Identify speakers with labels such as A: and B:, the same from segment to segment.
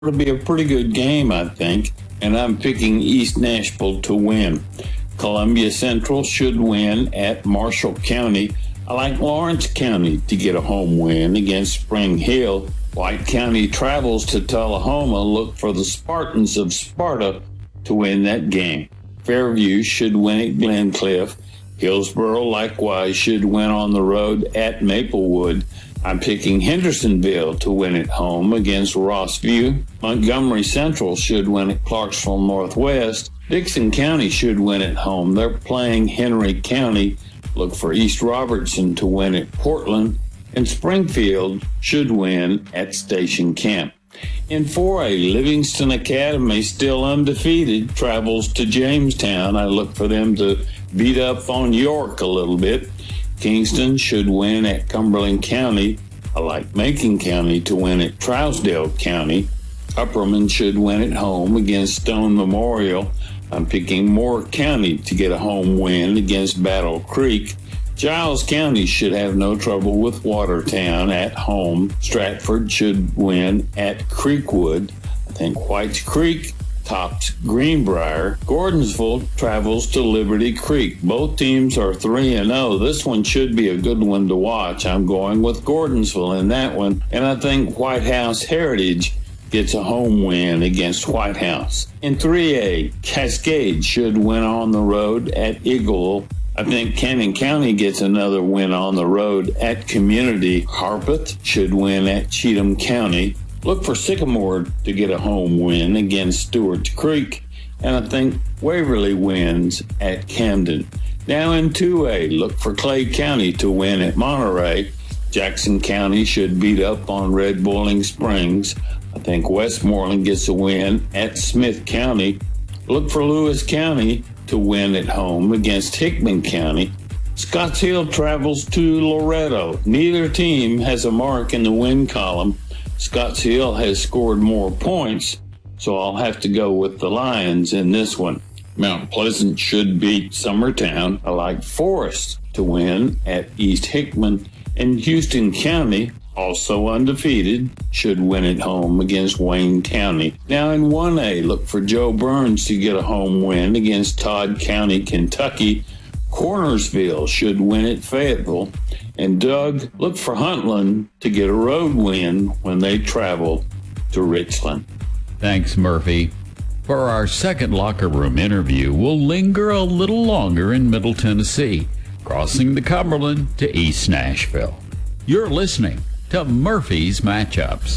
A: It'll be a pretty good game, I think, and I'm picking East Nashville to win. Columbia Central should win at Marshall County. I like Lawrence County to get a home win against Spring Hill. White County travels to Tullahoma. Look for the Spartans of Sparta to win that game. Fairview should win at Glencliff. Hillsboro likewise should win on the road at Maplewood. I'm picking Hendersonville to win at home against Rossview. Montgomery Central should win at Clarksville Northwest. Dixon County should win at home. They're playing Henry County. Look for East Robertson to win at Portland. And Springfield should win at Station Camp. In 4A, Livingston Academy, still undefeated, travels to Jamestown. I look for them to beat up on York a little bit. Kingston should win at Cumberland County. I like Macon County to win at Trousdale County. Upperman should win at home against Stone Memorial. I'm picking Moore County to get a home win against Battle Creek. Giles County should have no trouble with Watertown at home. Stratford should win at Creekwood. I think Whites Creek tops Greenbrier. Gordonsville travels to Liberty Creek. Both teams are 3-0. This one should be a good one to watch. I'm going with Gordonsville in that one. And I think White House Heritage gets a home win against White House. In 3A, Cascade should win on the road at Eagle. I think Cannon County gets another win on the road at Community. Harpeth should win at Cheatham County. Look for Sycamore to get a home win against Stewart's Creek. And I think Waverly wins at Camden. Now in 2A, look for Clay County to win at Monterey. Jackson County should beat up on Red Bowling Springs. I think Westmoreland gets a win at Smith County. Look for Lewis County to win at home against Hickman County. Scotts Hill travels to Loretto. Neither team has a mark in the win column. Scotts Hill has scored more points, so I'll have to go with the Lions in this one. Mount Pleasant should beat Summertown. I like Forest to win at East Hickman. And Houston County, also undefeated, should win at home against Wayne County. Now in 1A, look for Joe Burns to get a home win against Todd County, Kentucky. Cornersville should win at Fayetteville. And Doug, look for Huntland to get a road win when they travel to Richland.
B: Thanks, Murphy. For our second locker room interview, we'll linger a little longer in Middle Tennessee, crossing the Cumberland to East Nashville. You're listening to Murphy's Matchups.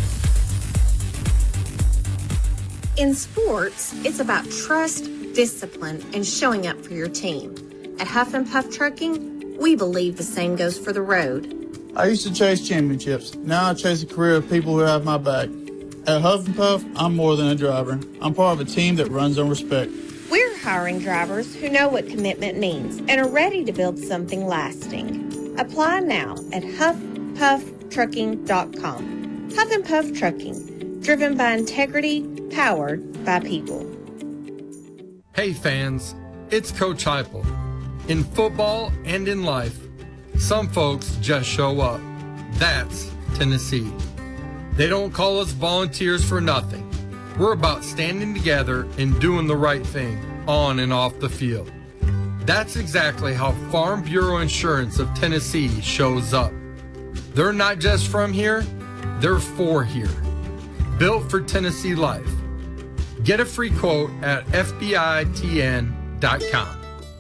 C: In sports, it's about trust, discipline, and showing up for your team. At Huff and Puff Trucking, we believe the same goes for the road.
D: I used to chase championships. Now I chase a career of people who have my back. At Huff and Puff, I'm more than a driver. I'm part of a team that runs on respect.
C: We're hiring drivers who know what commitment means and are ready to build something lasting. Apply now at huffpufftrucking.com. Huff and Puff Trucking, driven by integrity, powered by people.
E: Hey fans, it's Coach Heupel. In football and in life, some folks just show up. That's Tennessee. They don't call us volunteers for nothing. We're about standing together and doing the right thing on and off the field. That's exactly how Farm Bureau Insurance of Tennessee shows up. They're not just from here, they're for here. Built for Tennessee life. Get a free quote at FBITN.com.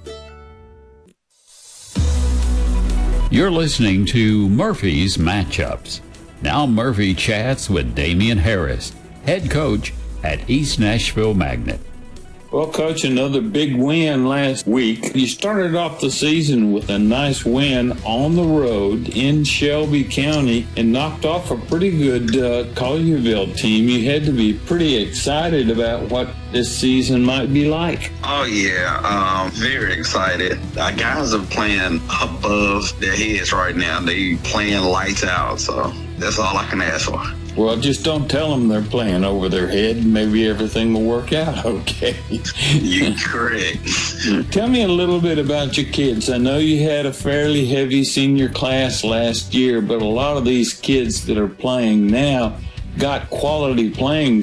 B: You're listening to Murphy's Matchups. Now Murphy chats with Damian Harris, head coach at East Nashville Magnet.
A: Well, Coach, another big win last week. You started off the season with a nice win on the road in Shelby County and knocked off a pretty good Collierville team. You had to be pretty excited about what this season might be like.
F: Oh, yeah. Very excited. Our guys are playing above their heads right now. They playing lights out, so that's all I can ask for.
A: Well, just don't tell them they're playing over their head. Maybe everything will work out okay.
F: You're correct.
A: Tell me a little bit about your kids. I know you had a fairly heavy senior class last year, but a lot of these kids that are playing now got quality playing